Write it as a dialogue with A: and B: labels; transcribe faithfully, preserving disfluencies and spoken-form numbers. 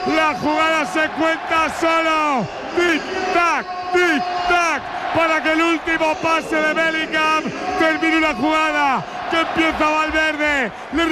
A: La jugada se cuenta solo. Tic-tac, tic-tac. Para que el último pase de Bellingham termine una jugada que empieza Valverde. Le